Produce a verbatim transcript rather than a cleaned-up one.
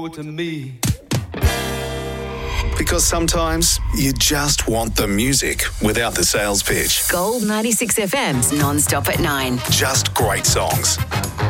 more to me. Because sometimes you just want the music without the sales pitch. Gold ninety-six F M's non-stop at nine. Just great songs.